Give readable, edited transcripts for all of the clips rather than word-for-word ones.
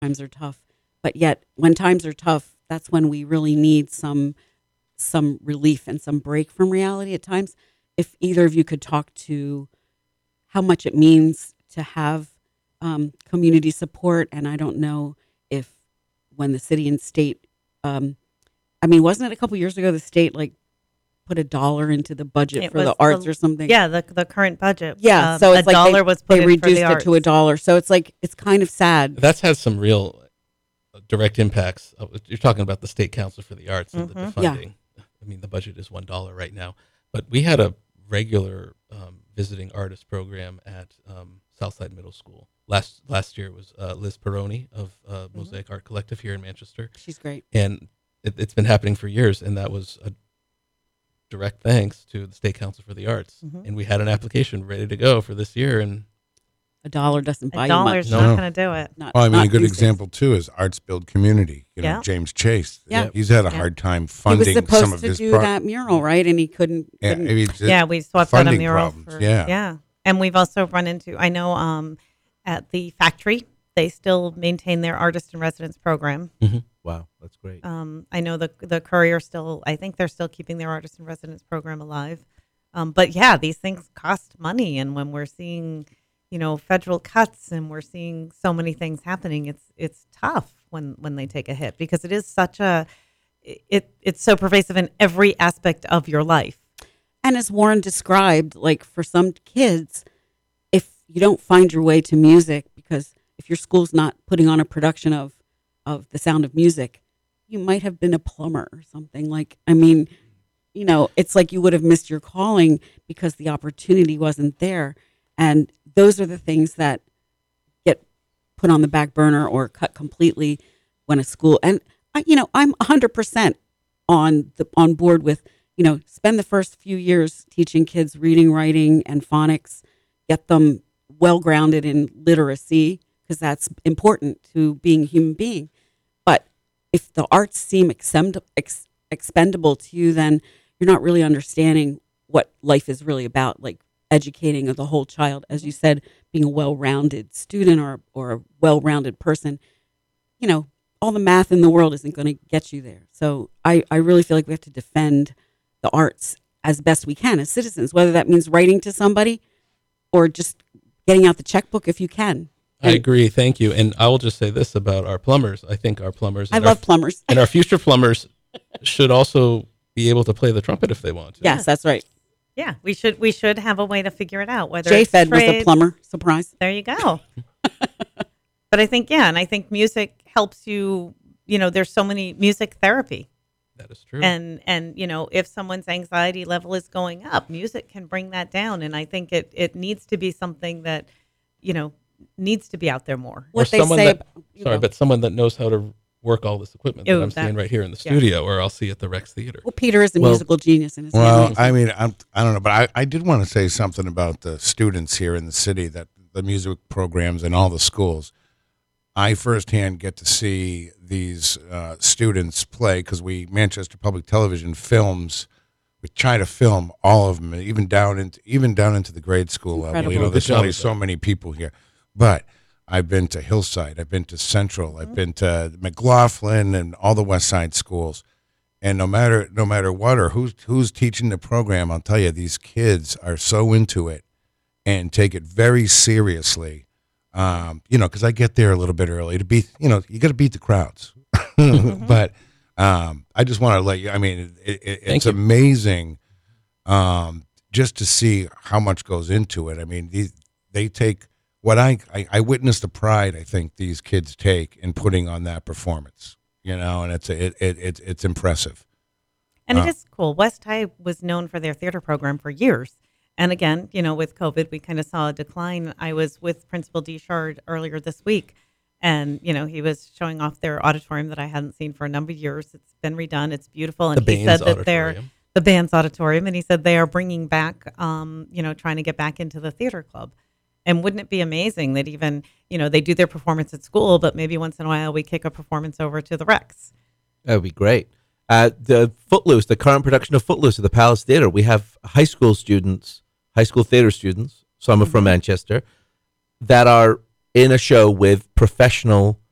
times are tough. But yet, when times are tough, that's when we really need some relief and some break from reality at times. If either of you could talk to how much it means to have community support, and I don't know if when the city and state, I mean, wasn't it a couple years ago the state like put $1 into the budget It for the was arts or something? Yeah, the current budget. Yeah, so it's a like dollar was put they in reduced for the it arts. to $1. So it's like it's kind of sad. That's had some real direct impacts. You're talking about the State Council for the Arts and the defunding. I mean, the budget is $1 right now, but we had a regular visiting artist program at Southside Middle School. Last year it was Liz Peroni of Mosaic Art Collective here in Manchester. She's great. And it's been happening for years, and that was a direct thanks to the State Council for the Arts. And we had an application ready to go for this year, and $1 doesn't buy A you much. dollar's not going to do it. Not- Well, I mean, not a good these days. example too is Arts Build Community. Yeah. James Chase. Yeah. He's had a Yeah. hard time He was funding some supposed of to his do that mural, right? And he couldn't. Yeah, couldn't- maybe it's Yeah, we swapped out a funding mural problems. for Yeah. And we've also run into, I know at the factory, they still maintain their artist in residence program. Wow, that's great. I know the Courier still, I think they're still keeping their artist in residence program alive. But yeah, these things cost money, and when we're seeing, federal cuts and we're seeing so many things happening, it's tough when they take a hit, because it is such it's so pervasive in every aspect of your life. And as Warren described, like for some kids, if you don't find your way to music, because if your school's not putting on a production of The Sound of Music, you might have been a plumber or something. Like, I mean, it's like you would have missed your calling because the opportunity wasn't there. And those are the things that get put on the back burner or cut completely when a school, and I'm 100% on board with, spend the first few years teaching kids reading, writing, and phonics, get them well grounded in literacy, because that's important to being a human being. But if the arts seem expendable to you, then you're not really understanding what life is really about, like educating the whole child, as you said, being a well-rounded student or a well-rounded person. All the math in the world isn't going to get you there. So I really feel like we have to defend the arts as best we can as citizens, whether that means writing to somebody or just getting out the checkbook if you can. I agree. Thank you. And I will just say this about our plumbers. I think our plumbers, I love plumbers. and our future plumbers should also be able to play the trumpet if they want to. Yes, that's right. Yeah, we should have a way to figure it out. Whether J-Fed it's was a trade- plumber. Surprise. There you go. But I think music helps you. There's so many music therapy. That is true. And if someone's anxiety level is going up, music can bring that down. And I think it needs to be something that, needs to be out there more. Or What they someone say, but someone that knows how to work all this equipment that Oh, I'm seeing that's- right here in the yeah. studio, or I'll see at the Rex Theater. Well, Peter is a musical genius in his Well, family. I mean, I don't know, but I did want to say something about the students here in the city, that the music programs in all the schools. I firsthand get to see these students play, because Manchester Public Television films. We try to film all of them, even down into the grade school level. Incredible. Good There's job only with so that. many people here, but I've been to Hillside, I've been to Central, I've been to McLaughlin, and all the West Side schools. And no matter what or who's teaching the program, I'll tell you, these kids are so into it and take it very seriously. Because I get there a little bit early to beat. You got to beat the crowds. But I just want to let you. I mean, it's you. amazing just to see how much goes into it. I mean, they take what I witnessed the pride I think these kids take in putting on that performance. And it's impressive. And it is cool. West High was known for their theater program for years. And again, with COVID, we kind of saw a decline. I was with Principal Deshard earlier this week, and, he was showing off their auditorium that I hadn't seen for a number of years. It's been redone. It's beautiful. And The he said Baines that Auditorium. the band's auditorium, and he said they are bringing back, trying to get back into the theater club. And wouldn't it be amazing that even, they do their performance at school, but maybe once in a while we kick a performance over to the Rex. That would be great. The Footloose, the current production of Footloose at the Palace Theater, we have high school theater students, some are from Manchester, that are in a show with professional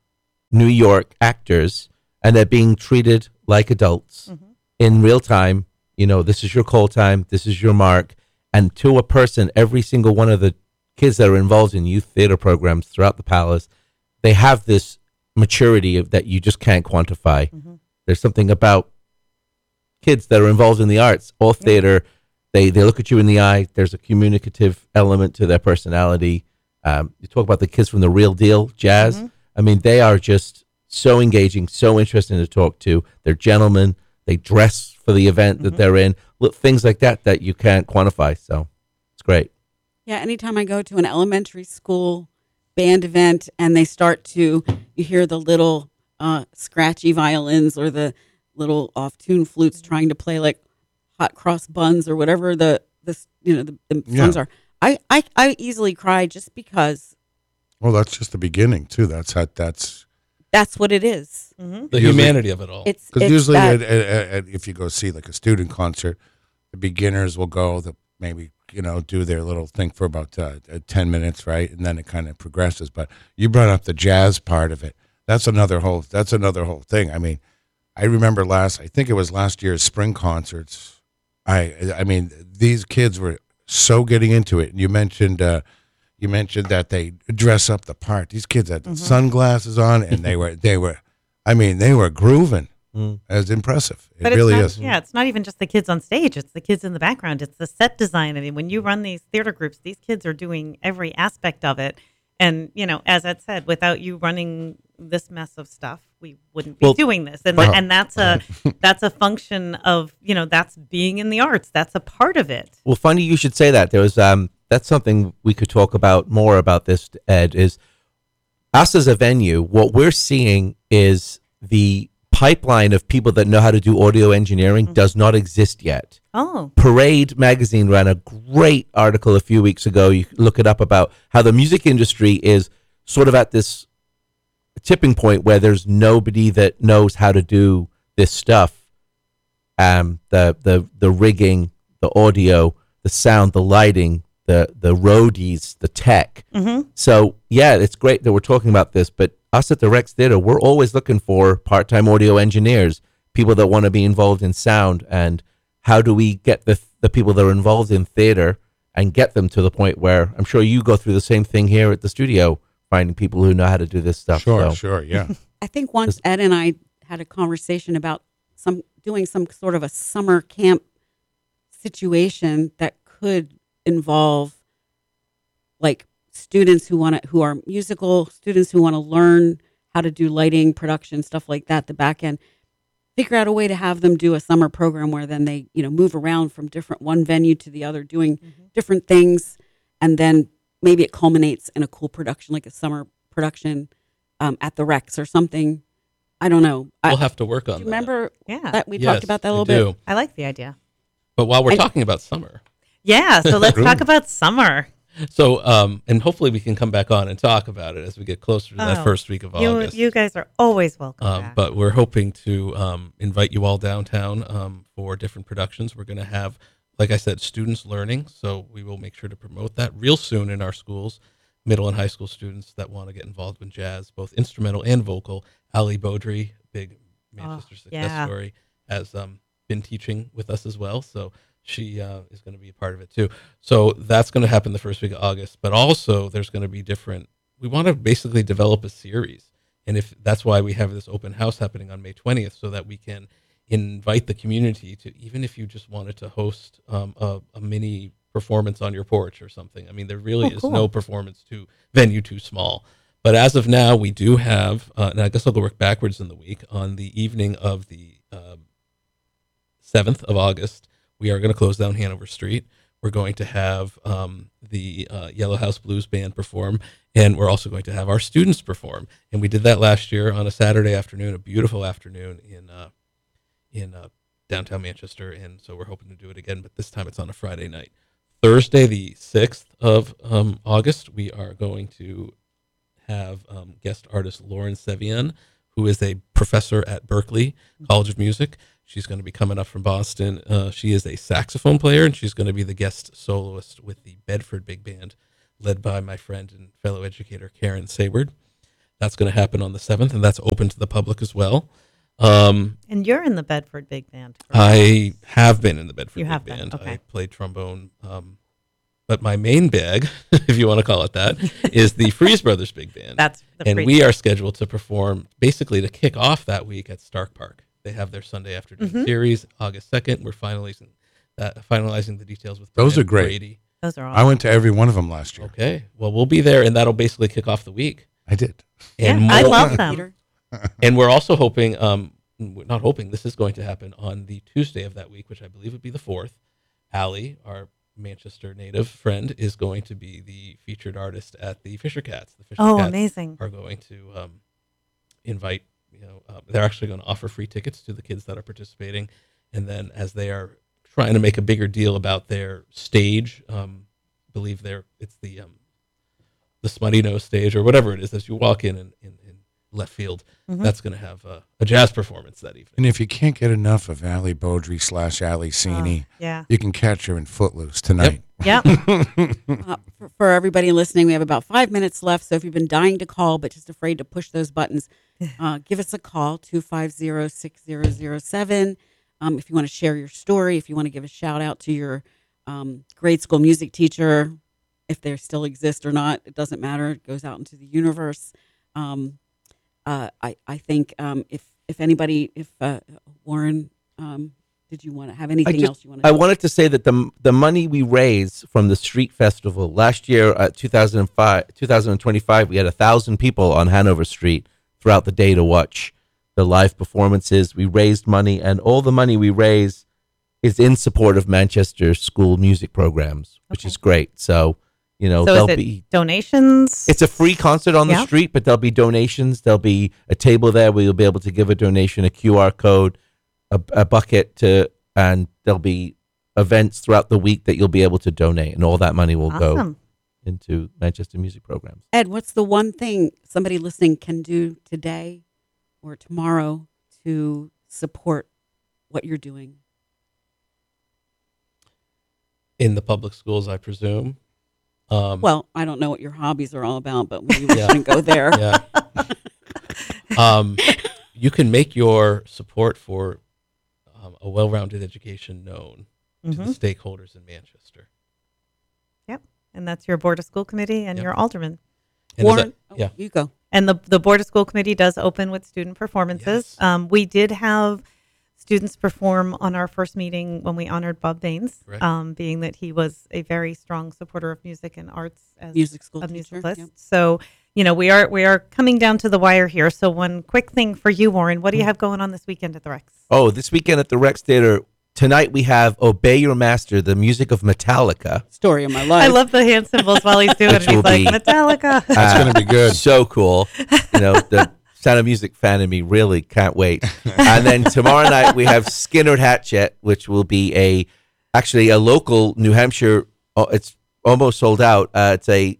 New York actors, and they're being treated like adults in real time. You know, this is your call time, this is your mark. And to a person, every single one of the kids that are involved in youth theater programs throughout the palace, they have this maturity that you just can't quantify. There's something about kids that are involved in the arts or theater. They look at you in the eye. There's a communicative element to their personality. You talk about the kids from The Real Deal, jazz. I mean, they are just so engaging, so interesting to talk to. They're gentlemen. They dress for the event that they're in. Things like that you can't quantify. So it's great. Yeah, anytime I go to an elementary school band event and they start to, you hear the little scratchy violins or the little off-tune flutes trying to play like hot cross buns or whatever the songs are. I easily cry just because. Well, that's just the beginning too. That's what it is. The humanity of it all. Because usually if you go see like a student concert, the beginners will go, maybe do their little thing for about 10 minutes, right? And then it kind of progresses. But you brought up the jazz part of it. That's another whole thing. I mean, I remember I think it was last year's spring concerts. I mean, these kids were so getting into it. And you mentioned that they dress up the part. These kids had sunglasses on, and they were grooving. It's impressive. It really is. Yeah, it's not even just the kids on stage. It's the kids in the background. It's the set design. I mean, when you run these theater groups, these kids are doing every aspect of it. And, as Ed said, without you running this mess of stuff, we wouldn't be doing this. And that's a function of, that's being in the arts. That's a part of it. Well, funny you should say that. There was that's something we could talk about more about this, Ed, is us as a venue, what we're seeing is the pipeline of people that know how to do audio engineering does not exist yet. Oh. Parade magazine ran a great article a few weeks ago. You can look it up about how the music industry is sort of at this tipping point where there's nobody that knows how to do this stuff. The rigging, the audio, the sound, the lighting, the roadies, the tech. So yeah, it's great that we're talking about this, but us at the Rex Theater, we're always looking for part-time audio engineers, people that want to be involved in sound. And how do we get the people that are involved in theater and get them to the point where I'm sure you go through the same thing here at the studio, finding people who know how to do this stuff. Sure, yeah. I think once Ed and I had a conversation about doing some sort of a summer camp situation that could involve like students who are musical students who want to learn how to do lighting, production, stuff like that, the back end, figure out a way to have them do a summer program where then they, move around from one venue to the other, doing different things. And then maybe it culminates in a cool production, like a summer production at the Rex or something. I don't know. We'll have to work on that. Remember Yeah. that we talked about that a little bit? I like the idea. But while we're talking about summer. Yeah, so let's talk about summer. So, and hopefully we can come back on and talk about it as we get closer to that first week of August. You guys are always welcome back. But we're hoping to invite you all downtown for different productions. We're going to have, like I said, students learning. So we will make sure to promote that real soon in our schools, middle and high school students that want to get involved with jazz, both instrumental and vocal. Ali Beaudry, big Manchester success story, has been teaching with us as well. So she is going to be a part of it too. So that's going to happen the first week of August. But also there's going to be we want to basically develop a series. And if that's why we have this open house happening on May 20th, so that we can invite the community to, even if you just wanted to host a mini performance on your porch or something. I mean, there really is no performance venue too small. But as of now, we do have, and I guess I'll go work backwards in the week, on the evening of the 7th of August, we are going to close down Hanover Street. We're going to have the Yellow House Blues Band perform, and we're also going to have our students perform. And we did that last year on a Saturday afternoon, a beautiful afternoon in downtown Manchester, and so we're hoping to do it again, but this time it's on a Friday night. Thursday, the 6th of August, we are going to have guest artist Lauren Sevian, who is a professor at Berklee College of Music. She's going to be coming up from Boston. She is a saxophone player, and she's going to be the guest soloist with the Bedford Big Band, led by my friend and fellow educator Karen Sayward. That's going to happen on the 7th, and that's open to the public as well. And you're in the Bedford Big Band. Correct? I have been in the Bedford You Big have been, Band. okay. I played trombone, but my main bag, if you want to call it that, is the Freeze Brothers Big Band. That's the and Freeze we are scheduled to perform basically to kick off that week at Stark Park. They have their Sunday afternoon series, August 2nd. We're finalizing the details with Those Brian are great. Brady. Those are I awesome. went to every one of them last year. Okay, well, we'll be there, and that'll basically kick off the week. I did. And Yeah, I more- love them. Peter? And we're also hoping, we're not hoping, this is going to happen on the Tuesday of that week, which I believe would be the 4th. Allie, our Manchester native friend, is going to be the featured artist at the Fisher Cats. The Fisher Oh, Cats amazing. are going to invite, they're actually going to offer free tickets to the kids that are participating. And then as they are trying to make a bigger deal about their stage, believe it's the Smutty Nose stage or whatever it is, as you walk in left field, that's going to have a jazz performance that evening. And if you can't get enough of Allie Beaudry / Allie Sini, Yeah. you can catch her in Footloose tonight. Yep. For everybody listening, we have about 5 minutes left. So if you've been dying to call but just afraid to push those buttons, give us a call, 250-6007. If you want to share your story, if you want to give a shout out to your grade school music teacher, if they still exist or not, it doesn't matter. It goes out into the universe. I think if Warren, did you want to have anything else you want to I wanted to say that the money we raise from the street festival last year, 2025, we had 1,000 people on Hanover Street throughout the day to watch the live performances. We raised money, and all the money we raise is in support of Manchester school music programs, which is great. So, So there'll is it be donations? it's a free concert on the Yeah. street, but there'll be donations. There'll be a table there where you'll be able to give a donation, a QR code, a bucket and there'll be events throughout the week that you'll be able to donate, and all that money will go Awesome. into Manchester music programs. Ed, what's the one thing somebody listening can do today or tomorrow to support what you're doing? In the public schools, I presume. Well, I don't know what your hobbies are all about, but we Yeah. shouldn't go there. Yeah. You can make your support for a well-rounded education known to the stakeholders in Manchester. Yep. And that's your Board of School Committee and Yep. your alderman. And Warren, yeah. you go. And the Board of School Committee does open with student performances. Yes. We did have students perform on our first meeting when we honored Bob Baines, Correct. being that he was a very strong supporter of music and arts as Music school a teacher. musicalist. Yep. So, we are coming down to the wire here. So one quick thing for you, Warren, what do you have going on this weekend at the Rex? Oh, this weekend at the Rex Theater, tonight we have Obey Your Master, the music of Metallica. Story of my life. I love the hand symbols while he's doing it. Which He's will like, be- Metallica. That's going to be good. So cool. The Sound of Music fan in me really can't wait. And then tomorrow night we have Skinner Hatchet, which will be actually a local New Hampshire. It's almost sold out. It's a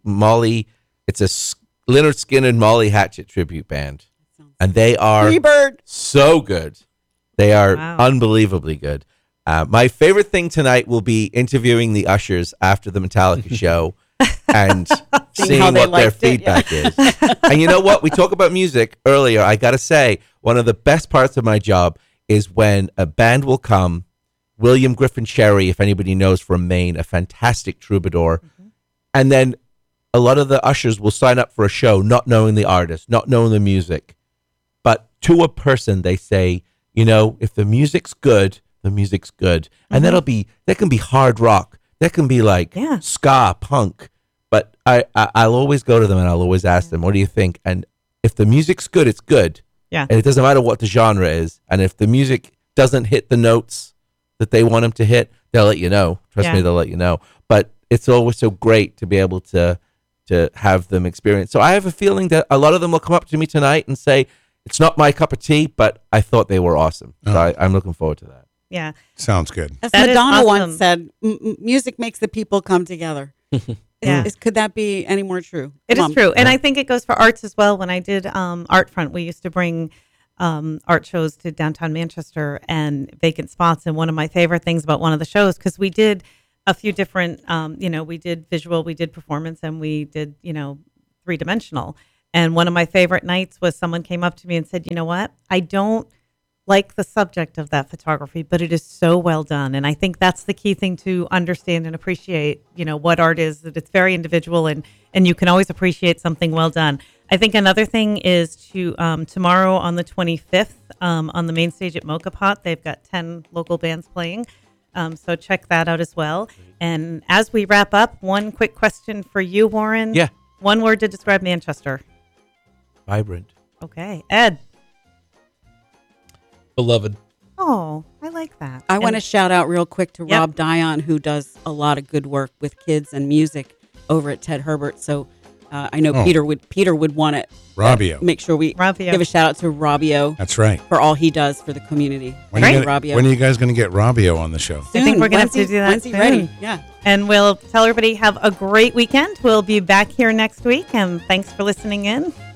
Leonard Skinner and Molly Hatchet tribute band, and they are Freebird. so good. They are Wow. unbelievably good. My favorite thing tonight will be interviewing the ushers after the Metallica show and seeing how they what their liked it, yeah. feedback is. And you know what? We talked about music earlier. I got to say, one of the best parts of my job is when a band will come. William Griffin Sherry, if anybody knows, from Maine, a fantastic troubadour. And then a lot of the ushers will sign up for a show not knowing the artist, not knowing the music. But to a person, they say, if the music's good, the music's good. And that can be hard rock. That can be like Yeah. ska, punk. But I'll always go to them and I'll always ask them, what do you think? And if the music's good, it's good. Yeah. And it doesn't matter what the genre is. And if the music doesn't hit the notes that they want them to hit, they'll let you know. Trust Yeah. me, they'll let you know. But it's always so great to be able to have them experience. So I have a feeling that a lot of them will come up to me tonight and say, it's not my cup of tea, but I thought they were awesome. So I'm looking forward to that. Yeah. Sounds good. As That is Madonna awesome. once said, music makes the people come together. Yeah. Could that be any more true? It Come is on. true. And I think it goes for arts as well. When I did Art Front, we used to bring art shows to downtown Manchester and vacant spots. And one of my favorite things about one of the shows, because we did a few different, we did visual, we did performance, and we did, three-dimensional. And one of my favorite nights was someone came up to me and said, you know what? I don't like the subject of that photography, but it is so well done. And I think that's the key thing to understand and appreciate, what art is, that it's very individual and you can always appreciate something well done. I think another thing is to tomorrow on the 25th on the main stage at Mocha Pot, they've got 10 local bands playing. So check that out as well. And as we wrap up, one quick question for you, Warren. Yeah. One word to describe Manchester. Vibrant. Okay. Ed. Beloved. Oh, I like that. I want to shout out real quick to Yep. Rob Dion, who does a lot of good work with kids and music over at Ted Herbert. So I know Oh. Peter would want to Robbio. make sure we Robbio. give a shout out to Robbio That's right. for all he does for the community. When, Right. you gonna- Robbio. when are you guys going to get Robbio on the show? I think we're gonna have to When's do that When's he soon. ready? Yeah. And we'll tell everybody have a great weekend. We'll be back here next week. And thanks for listening in.